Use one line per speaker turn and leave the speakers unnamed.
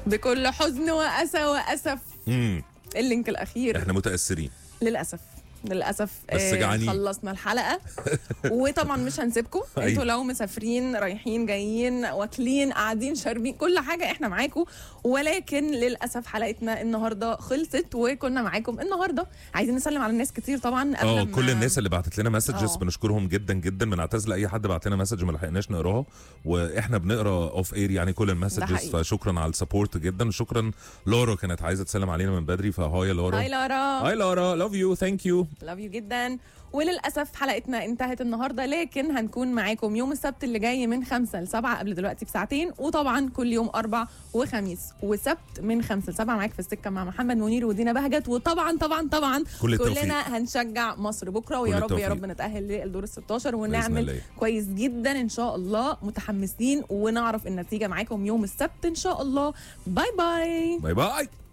بكل حزن وأسى وأسف. اللينك الأخير
احنا متأثرين
للأسف
بس جعانين.
خلصنا الحلقة وطبعا مش هنسيبكم.
أيوة.
انتوا لو مسافرين رايحين جايين واكلين قاعدين شاربين كل حاجة احنا معاكم، ولكن للأسف حلقتنا النهاردة خلصت وكنا معاكم النهاردة. عايزين نسلم على الناس كتير طبعا
كل الناس اللي بعتت لنا مسجز بنشكرهم جدا جدا. بنعتذر لاي حد بعت لنا مسج ما لحقناش نقراها، واحنا بنقرا اوف اير يعني كل المسجز، فشكرا على السبورت جدا. شكرا لورا كانت عايزه تسلم علينا من بدري، فهاي لورا.
هاي لورا.
هاي لورا، لاف يو، ثانك يو،
لاف يو جدا. وللأسف حلقتنا انتهت النهاردة، لكن هنكون معاكم يوم السبت اللي جاي من 5 ل 7 قبل دلوقتي بساعتين، وطبعا كل يوم 4 وخميس وسبت من 5 ل 7 معاك في السكة مع محمد منير ودينا بهجت. وطبعا طبعا كلنا هنشجع مصر بكرة، ويا رب يا رب نتأهل للدور ال 16 ونعمل كويس جدا ان شاء الله. متحمسين ونعرف النتيجة معاكم يوم السبت ان شاء الله. باي باي.
باي باي.